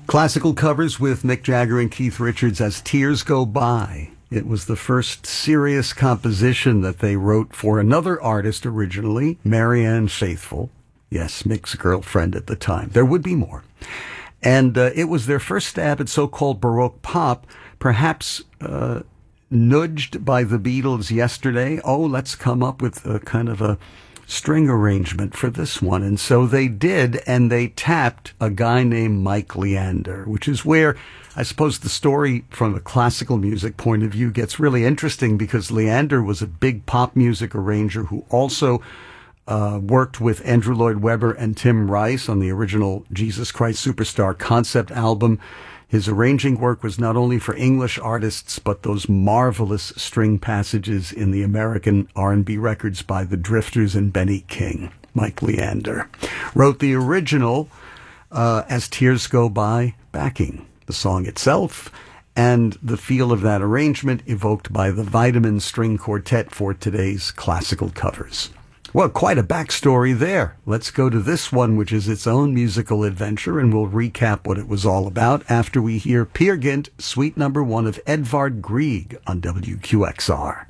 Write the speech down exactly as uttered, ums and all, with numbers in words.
Classical covers with Mick Jagger and Keith Richards as Tears Go By. It was the first serious composition that they wrote for another artist originally, Marianne Faithfull. Yes, Mick's girlfriend at the time. There would be more. And uh, it was their first stab at so-called Baroque pop, perhaps uh, nudged by the Beatles yesterday. Oh, let's come up with a kind of a string arrangement for this one. And so they did, and they tapped a guy named Mike Leander, which is where I suppose the story from a classical music point of view gets really interesting, because Leander was a big pop music arranger who also uh, worked with Andrew Lloyd Webber and Tim Rice on the original Jesus Christ Superstar concept album. His arranging work was not only for English artists, but those marvelous string passages in the American R and B records by the Drifters and Benny King. Mike Leander wrote the original uh, As Tears Go By, backing the song itself and the feel of that arrangement evoked by the Vitamin String Quartet for today's classical covers. Well, quite a backstory there. Let's go to this one, which is its own musical adventure, and we'll recap what it was all about after we hear Peer Gynt, suite number one of Edvard Grieg on W Q X R.